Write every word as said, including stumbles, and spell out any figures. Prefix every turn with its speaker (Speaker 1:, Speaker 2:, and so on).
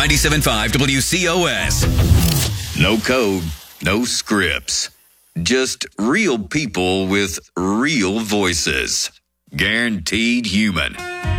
Speaker 1: ninety-seven point five W C O S. No code, no scripts. Just real people with real voices. Guaranteed human.